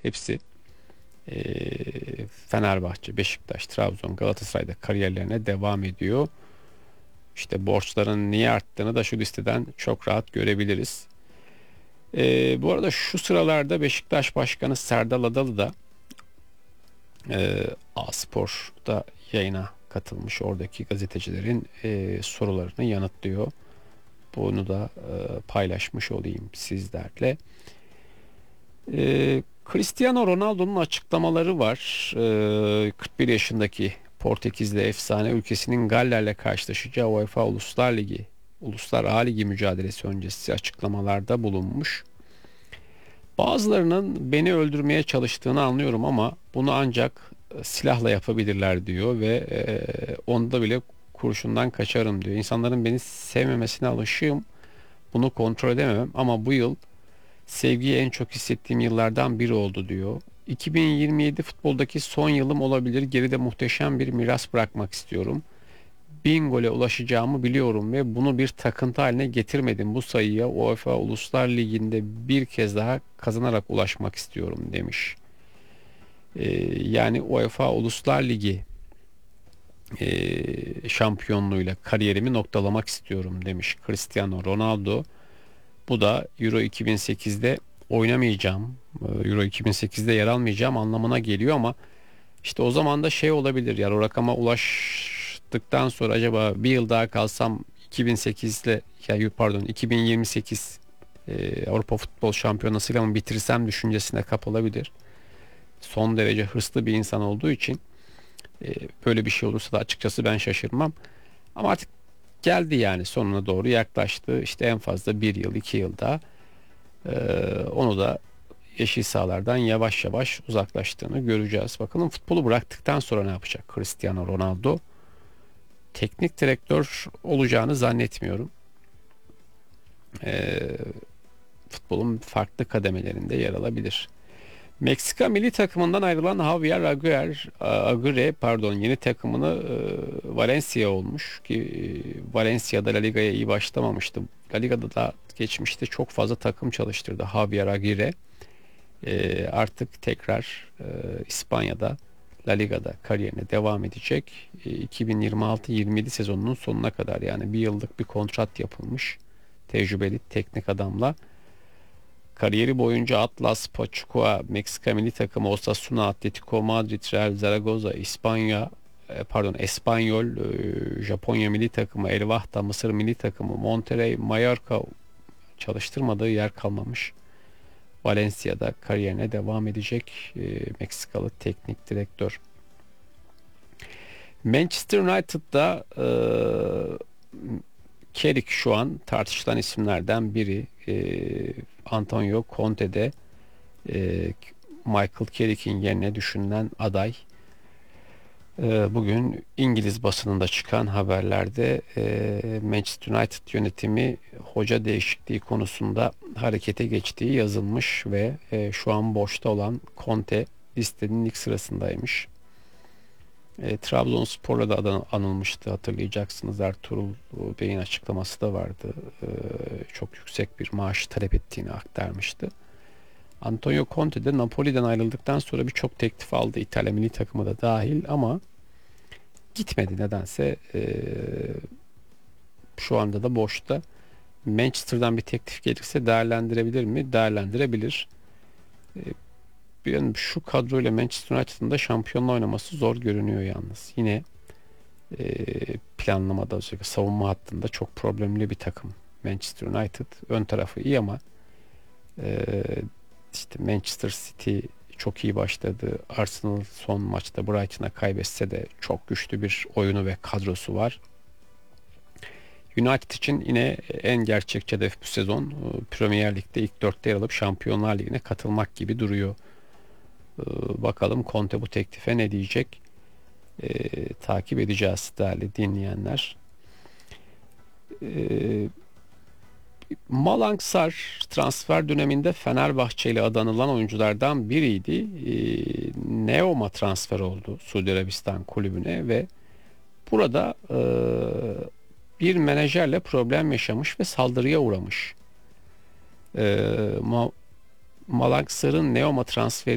hepsi Fenerbahçe, Beşiktaş, Trabzon, Galatasaray'da kariyerlerine devam ediyor. İşte borçların niye arttığını da şu listeden çok rahat görebiliriz. Bu arada şu sıralarda Beşiktaş Başkanı Serdal Adalı da A-Spor'da yayına katılmış. Oradaki gazetecilerin sorularını yanıtlıyor. Bunu da paylaşmış olayım sizlerle. Cristiano Ronaldo'nun açıklamaları var. 41 yaşındaki Portekizli efsane ülkesinin Galler'le karşılaşacağı UEFA Uluslar A Ligi mücadelesi öncesi açıklamalarda bulunmuş. Bazılarının beni öldürmeye çalıştığını anlıyorum ama bunu ancak silahla yapabilirler diyor ve onda bile kurşundan kaçarım diyor. İnsanların beni sevmemesine alışığım. Bunu kontrol edemem ama bu yıl sevgiyi en çok hissettiğim yıllardan biri oldu diyor. 2027 futboldaki son yılım olabilir. Geride muhteşem bir miras bırakmak istiyorum. 1000 gole ulaşacağımı biliyorum ve bunu bir takıntı haline getirmedim. Bu sayıya UEFA Uluslar Ligi'nde bir kez daha kazanarak ulaşmak istiyorum demiş. Yani UEFA Uluslar Ligi şampiyonluğuyla kariyerimi noktalamak istiyorum demiş Cristiano Ronaldo. Bu da Euro 2008'de oynamayacağım, Euro 2008'de yer almayacağım anlamına geliyor ama işte o zaman da şey olabilir, yani o rakama ulaştıktan sonra acaba bir yıl daha kalsam 2008'le, ya pardon 2028 Avrupa Futbol Şampiyonası'yla mı bitirsem düşüncesine kapılabilir. Son derece hırslı bir insan olduğu için böyle bir şey olursa da açıkçası ben şaşırmam. Ama artık geldi, yani sonuna doğru yaklaştı. İşte en fazla bir yıl, 2 yıl daha onu da yeşil sahalardan yavaş yavaş uzaklaştığını göreceğiz. Bakalım futbolu bıraktıktan sonra ne yapacak Cristiano Ronaldo? Teknik direktör olacağını zannetmiyorum. E, Futbolun farklı kademelerinde yer alabilir. Meksika milli takımından ayrılan Javier Aguirre yeni takımını Valencia olmuş ki Valencia'da La Liga'ya iyi başlamamıştı. La Liga'da da geçmişte çok fazla takım çalıştırdı Javier Aguirre. Artık tekrar İspanya'da La Liga'da kariyerine devam edecek. 2026-27 sezonunun sonuna kadar, yani bir yıllık bir kontrat yapılmış tecrübeli teknik adamla. Kariyeri boyunca Atlas, Pachuca, Meksika milli takımı, Osasuna, Atletico Madrid, Real Zaragoza, Espanyol, Japonya milli takımı, El Vahda, Mısır milli takımı, Monterrey, Mallorca çalıştırmadığı yer kalmamış. Valencia'da kariyerine devam edecek Meksikalı teknik direktör. Manchester United'da Carrick şu an tartışılan isimlerden biri. Antonio Conte de Michael Carrick'in yerine düşünülen aday. Bugün İngiliz basınında çıkan haberlerde Manchester United yönetimi hoca değişikliği konusunda harekete geçtiği yazılmış ve şu an boşta olan Conte listenin ilk sırasındaymış. Trabzonspor'la da adı anılmıştı, hatırlayacaksınız. Ertuğrul Bey'in açıklaması da vardı. Çok yüksek bir maaş talep ettiğini aktarmıştı. Antonio Conte de Napoli'den ayrıldıktan sonra birçok teklif aldı, İtalya milli takımı da dahil, ama gitmedi nedense. Şu anda da boşta. Manchester'dan bir teklif gelirse değerlendirebilir mi? Değerlendirebilir. E, Yani şu kadroyla Manchester United'ın da şampiyonla oynaması zor görünüyor yalnız. Yine planlamada, özellikle savunma hattında çok problemli bir takım Manchester United. Ön tarafı iyi ama e, işte Manchester City çok iyi başladı. Arsenal son maçta Brighton'a kaybetse de çok güçlü bir oyunu ve kadrosu var. United için yine en gerçekçi hedef bu sezon Premier Lig'de ilk dörtte yer alıp Şampiyonlar Ligi'ne katılmak gibi duruyor. Bakalım Conte bu teklife ne diyecek? Takip edeceğiz değerli dinleyenler. Malang Sarr transfer döneminde Fenerbahçe ile adanılan oyunculardan biriydi. Neoma transfer oldu Suudi Arabistan kulübüne ve burada bir menajerle problem yaşamış ve saldırıya uğramış. Malang Sarr'ın Neoma transferi